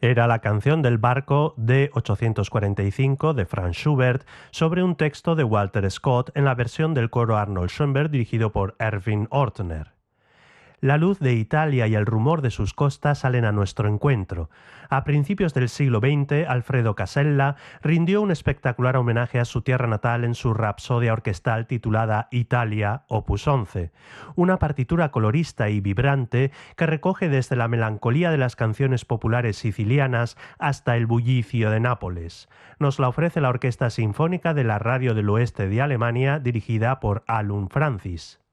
Era la canción del barco de 845 de Franz Schubert sobre un texto de Walter Scott en la versión del coro Arnold Schoenberg dirigido por Erwin Ortner. La luz de Italia y el rumor de sus costas salen a nuestro encuentro. A principios del siglo XX, Alfredo Casella rindió un espectacular homenaje a su tierra natal en su rapsodia orquestal titulada Italia, opus 11, una partitura colorista y vibrante que recoge desde la melancolía de las canciones populares sicilianas hasta el bullicio de Nápoles. Nos la ofrece la Orquesta Sinfónica de la Radio del Oeste de Alemania, dirigida por Alun Francis.